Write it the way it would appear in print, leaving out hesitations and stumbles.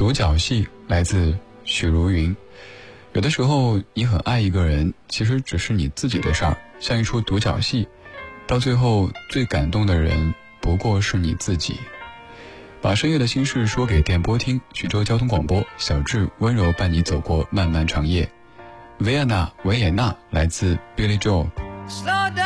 独角戏来自许茹芸。有的时候你很爱一个人，其实只是你自己的事儿，像一出独角戏，到最后最感动的人不过是你自己。把深夜的心事说给电波听，徐州交通广播，小智温柔伴你走过漫漫长夜。维也纳来自 Billy Joel。